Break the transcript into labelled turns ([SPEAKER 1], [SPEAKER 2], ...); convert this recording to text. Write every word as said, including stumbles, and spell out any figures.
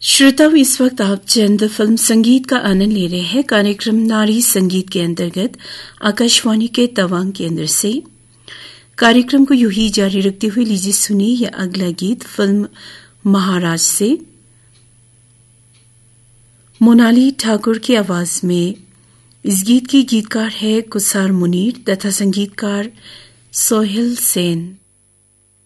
[SPEAKER 1] श्रोताओं, इस वक्त आप चंद फिल्म संगीत का आनंद ले रहे हैं। कार्यक्रम नारी संगीत के अंतर्गत आकाशवाणी के तवांग केंद्र से कार्यक्रम को यूं ही जारी रखते हुए लीजिए सुनिए यह अगला गीत फिल्म महाराज से मोनाली ठाकुर की आवाज में। इस गीत की गीतकार है कुसार मुनीर तथा संगीतकार सोहेल सेन।